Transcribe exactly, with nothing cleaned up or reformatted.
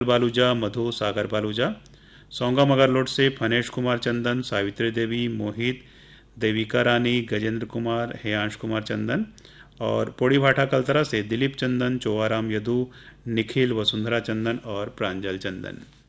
बालूजा, मधु, सागर बालूजा। सौंगा मगरलोड से फनेश कुमार चंदन, सावित्री देवी, मोहित, देविका रानी, गजेंद्र कुमार, हेयांश कुमार चंदन। और पोड़ी भाटा कलतरा से दिलीप चंदन, चोवाराम यदु, निखिल, वसुंधरा चंदन और प्रांजल चंदन।